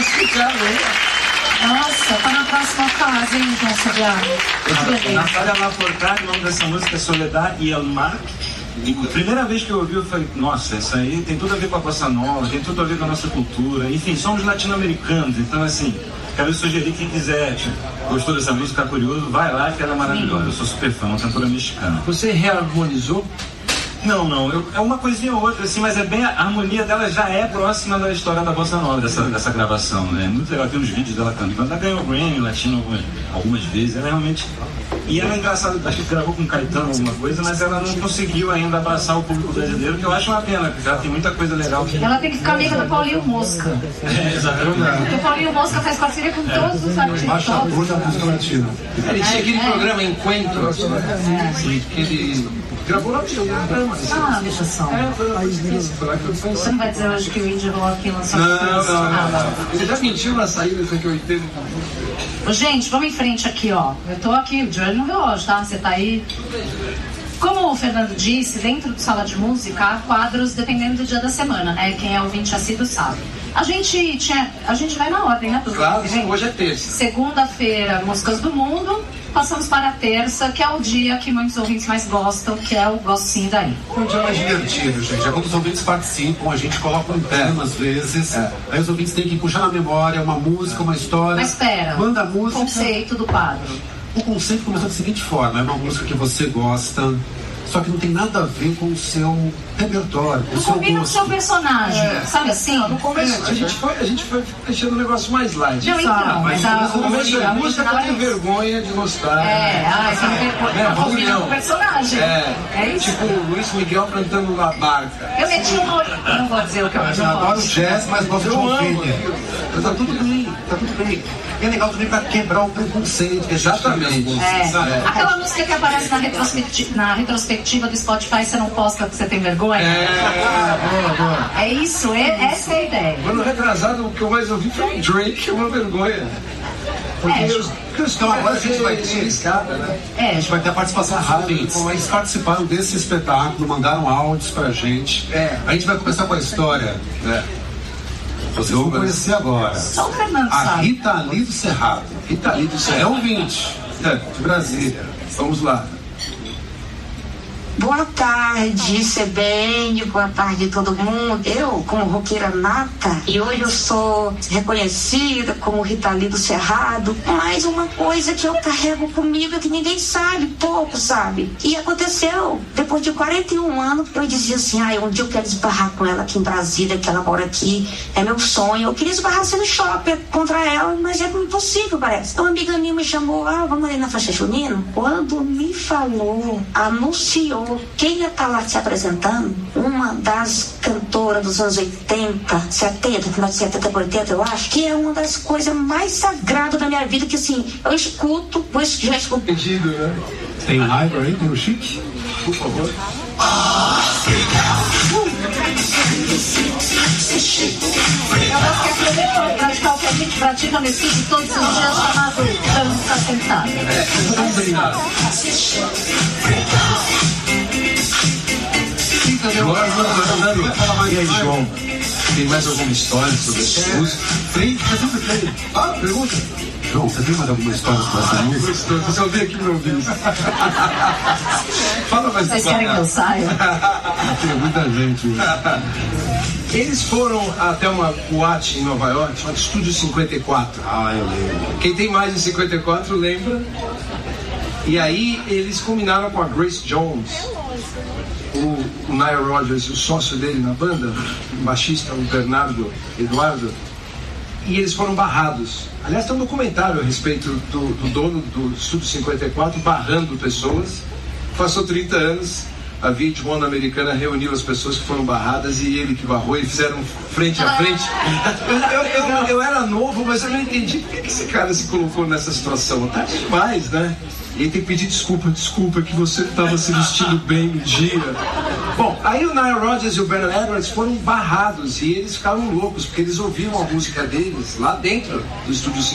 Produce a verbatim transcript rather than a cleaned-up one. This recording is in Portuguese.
classificado, hein? Nossa, tá na próxima fase, hein, João Saviano? Natália Lafourcade, o nome dessa música é Soledad y el Mar. E a primeira vez que eu ouvi, eu falei, nossa, isso aí tem tudo a ver com a bossa nova, tem tudo a ver com a nossa cultura. Enfim, somos latino-americanos, então assim, quero sugerir quem quiser, tipo, gostou dessa música, ficar curioso, vai lá que ela é maravilhosa. Eu sou super fã, uma cantora mexicana. Você reharmonizou? Não, não, eu, é uma coisinha ou outra, assim, mas é bem, a harmonia dela já é próxima da história da bossa nova, dessa, dessa gravação, né? É muito legal, tem uns vídeos dela cantando. Ela ganhou o Grammy Latino algumas, algumas vezes, ela realmente... E ela é engraçada, acho que gravou com o Caetano alguma coisa, mas ela não conseguiu ainda abraçar o público brasileiro, que eu acho uma pena, porque ela tem muita coisa legal. Que... Ela tem que ficar amiga do Paulinho Mosca. É, exatamente. Porque o Paulinho Mosca faz parceria com todos os artistas. Baixa a música latina. Ele tinha aquele programa Encontros, né? Que ele gravou lá no programa. Ah, deixa só. Você não vai dizer hoje que o Indie Rock lançou... Não, não, não, não. Você já mentiu na saída, isso aqui eu entendo. Gente, vamos em frente aqui, ó. Eu tô aqui, de olho no relógio, tá? Você tá aí. Como o Fernando disse, dentro do Sala de Música há quadros dependendo do dia da semana, né? Quem é ouvinte assíduo sabe. A gente tinha, a gente vai na ordem, né? Claro, hoje é terça. Segunda-feira, Músicas do Mundo. Passamos para a terça, que é o dia que muitos ouvintes mais gostam, que é o Gosto Sim Daí. É um dia mais divertido, gente. É quando os ouvintes participam, a gente coloca um tema às vezes. É. Aí os ouvintes têm que puxar na memória uma música, uma história. Mas espera, manda a música. Conceito do quadro. O conceito começou da seguinte forma: é uma música que você gosta, só que não tem nada a ver com o seu repertório, com o seu combina com o gosto. seu personagem, é. Sabe assim? Não, no começo a gente foi, a gente foi deixando o negócio mais light. Não, então, mas a, o começo da música eu tenho é vergonha de gostar. É, ah, você não tem vergonha. Combina com o personagem. É, é isso? Tipo o Luiz Miguel cantando La Barca. Eu meti um... Eu não vou dizer o que eu Mas eu adoro jazz, mas gosto de ouvir. Mas tá tudo bem, tá tudo bem. É legal também pra quebrar o preconceito. Exatamente. É. É. Aquela música que aparece na retrospectiva, na retrospectiva do Spotify, você não posta porque você tem vergonha? É, boa, boa. É isso, é, essa é a ideia. Quando retrasado, o que eu mais ouvi foi o Drake, é uma vergonha. Porque é, eu, então agora a gente vai ter escada, né? É. A gente vai ter a participação dos ouvintes. Eles participaram desse espetáculo, mandaram áudios pra gente. É. A gente vai começar com a história. É. Vocês vão conhecer agora. Só o Fernando a sabe. Rita Lee do Cerrado. Rita Lee do Cerrado. É ouvinte. É, de Brasília. Vamos lá. Boa tarde, C B N, boa tarde todo mundo. Eu, como roqueira nata, e hoje eu sou reconhecida como Rita Lee do Cerrado, mas uma coisa que eu carrego comigo é que ninguém sabe, pouco sabe. E aconteceu, depois de quarenta e um anos, eu dizia assim, ah, um dia eu quero esbarrar com ela aqui em Brasília, que ela mora aqui, é meu sonho. Eu queria esbarrar assim no shopping contra ela, mas é impossível, parece. Então uma amiga minha me chamou, ah, vamos ali na festa junina? Quando me falou, anunciou quem ia estar lá se apresentando, uma das cantoras dos anos oitenta, setenta, final de setenta por oitenta, eu acho, que é uma das coisas mais sagradas da minha vida, que assim, eu escuto, eu já escuto. Pedido, né? Tem um raiva aí, tem um chique? Por favor. É uma música radical que a gente pratica nesse vídeo todos os dias, chamado Dança Sentada. É, obrigado. Agora vamos andando. E aí, João? Tem mais alguma história sobre essa música? Tem, eu sempre tenho. Ah, pergunta. João, você tem mais alguma história sobre essa música? Você só veio aqui pra ouvir isso. Fala mais. Vocês querem que eu saia? Tem muita gente. Eles foram até uma boate em Nova York, chamada Estúdio cinquenta e quatro. Ah, eu lembro. Quem tem mais de cinquenta e quatro lembra. E aí eles combinaram com a Grace Jones, o, o Nile Rodgers, o sócio dele na banda, o baixista, o Bernardo Eduardo, e eles foram barrados. Aliás, tem um documentário a respeito do, do dono do Estúdio cinquenta e quatro barrando pessoas. Passou trinta anos, a V H um americana reuniu as pessoas que foram barradas e ele que barrou, e fizeram frente a frente. Eu, eu, eu, eu era novo, mas eu não entendi por que esse cara se colocou nessa situação. Tá demais, né? E ele tem que pedir desculpa, desculpa que você estava se vestindo bem no dia. Bom, aí o Nile Rodgers e o Bernard Edwards foram barrados e eles ficaram loucos, porque eles ouviam a música deles lá dentro do Estúdio